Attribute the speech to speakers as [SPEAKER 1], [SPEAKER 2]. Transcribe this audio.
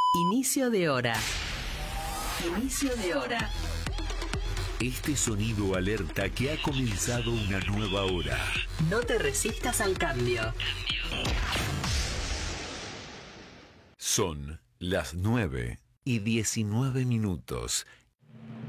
[SPEAKER 1] Inicio de hora. Inicio de hora.
[SPEAKER 2] Este sonido alerta que ha comenzado una nueva hora.
[SPEAKER 1] No te resistas al cambio.
[SPEAKER 2] Son las 9:19.